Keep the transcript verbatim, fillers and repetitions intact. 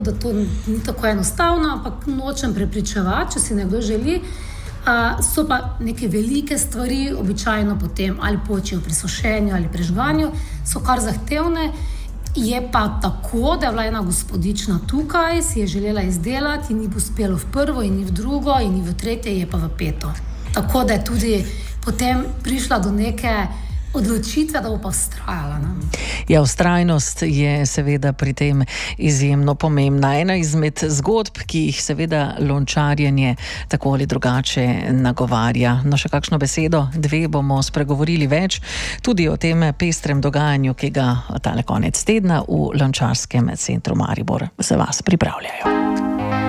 da to ni tako enostavno, ampak nočem prepričevati, če si nekdo želi. Uh, so pa neke velike stvari, običajno potem ali počijo pri sušenju ali pri žganju, so kar zahtevne. Je pa tako, da je bila ena gospodična tukaj, si je želela izdelati in ni uspelo v prvo in ni v drugo in ni v tretje, je pa v peto. Tako da je tudi potem prišla do neke odločitve, da bo pa vztrajala. Ne? Ja, vztrajnost je seveda pri tem izjemno pomembna. Ena izmed zgodb, ki jih seveda lončarjenje tako ali drugače nagovarja. No, še kakšno besedo, dve bomo spregovorili več, tudi o tem pestrem dogajanju, ki ga tale konec tedna v Lončarskem centru Maribor za vas pripravljajo.